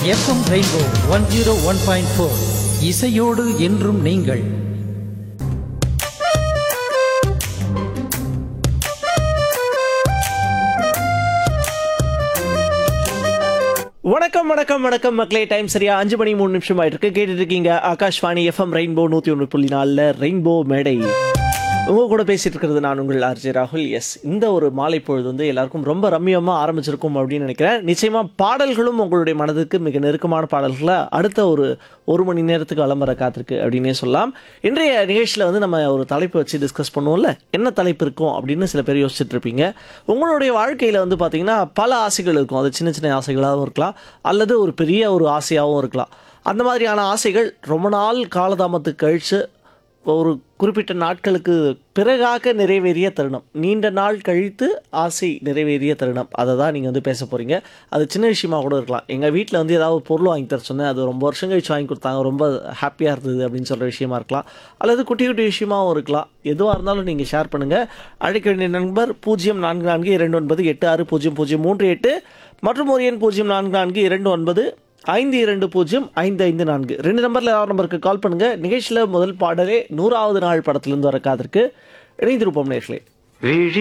FM rainbow 101.4 இசையோடு என்றும் நீங்கள். வணக்கம் வணக்கம் வணக்கம் மக்களே. டைம் சரியா 5 மணி 3 நிமிஷம் ஆயிட்டு இருக்கு. கேட்டுட்டு இருக்கீங்க ஆகாஷ்வாணி எஃப்எம் ரெயின்போ 101.4 ரெயின்போ மேடை. உங்க கூட பேசிட்டு இருக்கிறது நான் உங்கள் ஆர்ஜே ராகுல். எஸ், இந்த ஒரு மாலை பொழுது வந்து எல்லாருக்கும் ரொம்ப ரம்மியமாக ஆரம்பிச்சிருக்கும் அப்படின்னு நினைக்கிறேன். நிச்சயமாக பாடல்களும் உங்களுடைய மனதுக்கு மிக நெருக்கமான பாடல்களை அடுத்த ஒரு மணி நேரத்துக்கு விளம்பர காத்திருக்கு அப்படின்னே சொல்லலாம். இன்றைய நிகழ்ச்சியில் வந்து நம்ம ஒரு தலைப்பு வச்சு டிஸ்கஸ் பண்ணுவோம்ல, என்ன தலைப்பு இருக்கும் அப்படின்னு சில பேர் யோசிச்சுட்டு இருப்பீங்க. உங்களுடைய வாழ்க்கையில் வந்து பார்த்தீங்கன்னா பல ஆசைகள் இருக்கும். அது சின்ன சின்ன ஆசைகளாகவும் இருக்கலாம், அல்லது ஒரு பெரிய ஒரு ஆசையாகவும் இருக்கலாம். அந்த மாதிரியான ஆசைகள் ரொம்ப நாள் காலதாமத்துக்கு கழித்து ஒரு குறிப்பிட்ட நாட்களுக்கு பிறகாக நிறைவேறிய தருணம், நீண்ட நாள் கழித்து ஆசை நிறைவேறிய தருணம், அதை தான் நீங்கள் வந்து பேச போகிறீங்க. அது சின்ன விஷயமா கூட இருக்கலாம். எங்கள் வீட்டில் வந்து ஏதாவது பொருள் வாங்கி தர சொன்னேன், அது ரொம்ப வருஷம் கழிச்சு வாங்கி கொடுத்தாங்க, ரொம்ப ஹாப்பியாக இருந்தது அப்படின்னு சொல்கிற விஷயமா இருக்கலாம், அல்லது குட்டி குட்டி விஷயமாகவும் இருக்கலாம். எதுவாக இருந்தாலும் நீங்கள் ஷேர் பண்ணுங்கள். அழைக்க வேண்டிய நம்பர் 0442986003 மற்றும் ஒரு எண் 044229520554. 2 நம்பரில் யார் நம்பருக்கு கால் பண்ணுங்கள். நிகழ்ச்சியில் முதல் பாடலே 100வது நாள் படத்திலிருந்து வர காத்திருக்கு. இணைந்திருப்போம் நேர்களே.